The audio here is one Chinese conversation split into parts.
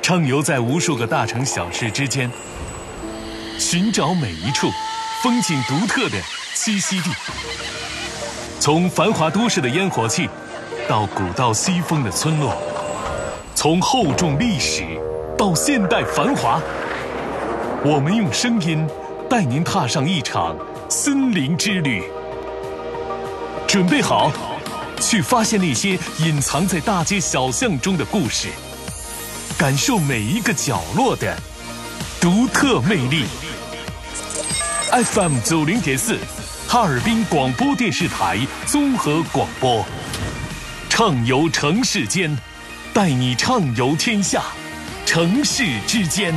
畅游在无数个大城小市之间，寻找每一处风景独特的栖息地。从繁华都市的烟火气，到古道西风的村落，从厚重历史到现代繁华，我们用声音带您踏上一场森林之旅。准备好，去发现那些隐藏在大街小巷中的故事，感受每一个角落的独特魅力。FM 90.4，哈尔滨广播电视台综合广播，畅游城市间，带你畅游天下，城市之间。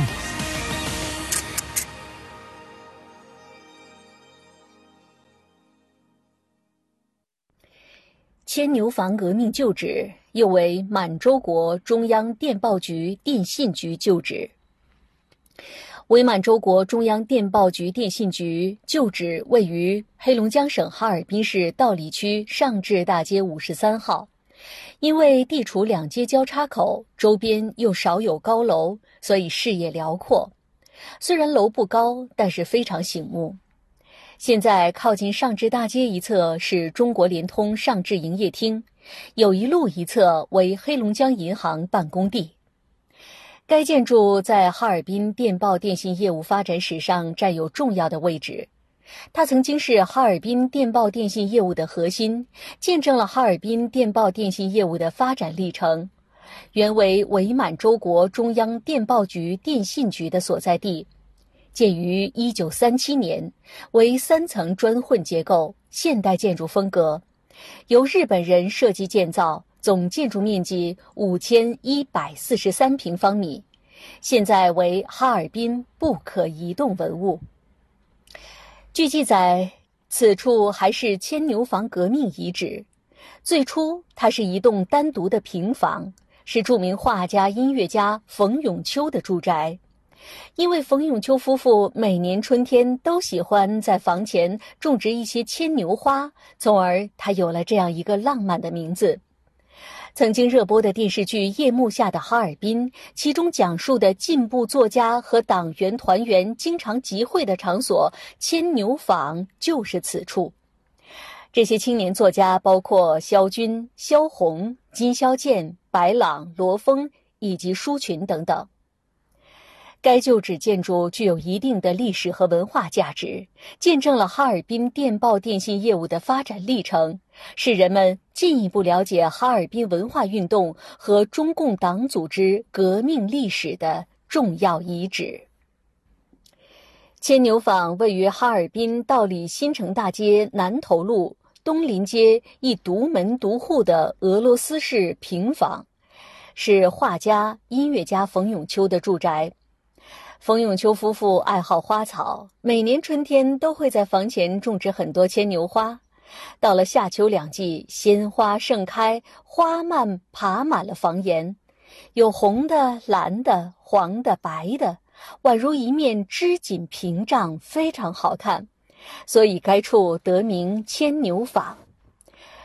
牵牛坊革命旧址，又为满洲国中央电报局电信局旧址。伪满洲国中央电报局电信局旧址位于黑龙江省哈尔滨市道里区上至大街53号。因为地处两街交叉口，周边又少有高楼，所以视野辽阔。虽然楼不高，但是非常醒目。现在靠近上至大街一侧是中国联通上至营业厅，友谊路一侧为黑龙江银行办公地。该建筑在哈尔滨电报电信业务发展史上占有重要的位置。它曾经是哈尔滨电报电信业务的核心，见证了哈尔滨电报电信业务的发展历程。原为伪满洲国中央电报局电信局的所在地，建于1937年，为3层砖混结构，现代建筑风格，由日本人设计建造，总建筑面积5143平方米，现在为哈尔滨不可移动文物。据记载，此处还是牵牛坊革命遗址。最初，它是一栋单独的平房，是著名画家、音乐家冯永秋的住宅。因为冯永秋夫妇每年春天都喜欢在房前种植一些牵牛花，从而他有了这样一个浪漫的名字。曾经热播的电视剧《夜幕下的哈尔滨》，其中讲述的进步作家和党员团员经常集会的场所牵牛坊就是此处。这些青年作家包括萧军、萧红、金萧剑、白朗、罗峰以及舒群等等。该旧址建筑具有一定的历史和文化价值，见证了哈尔滨电报电信业务的发展历程，是人们进一步了解哈尔滨文化运动和中共党组织革命历史的重要遗址。牵牛坊位于哈尔滨道里新城大街南头路东林街一独门独户的俄罗斯式平房，是画家、音乐家冯永秋的住宅。冯永秋夫妇爱好花草，每年春天都会在房前种植很多牵牛花。到了夏秋两季，鲜花盛开，花蔓爬满了房檐，有红的、蓝的、黄的、白的，宛如一面织锦屏障，非常好看。所以该处得名牵牛坊。